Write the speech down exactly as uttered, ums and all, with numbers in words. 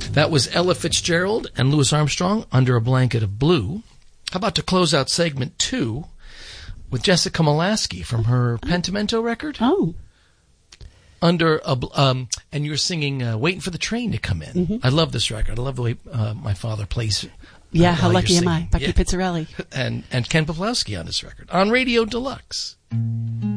That was Ella Fitzgerald and Louis Armstrong, Under a Blanket of Blue. How about to close out segment two with Jessica Molaskey from her Pentimento record? Oh. Under a, um, and you're singing uh, Waiting for the Train to Come In. Mm-hmm. I love this record. I love the way uh, my father plays. Uh, yeah, How Lucky Am I? Bucky yeah. Pizzarelli. And, and Ken Poplowski on this record. On Radio Deluxe.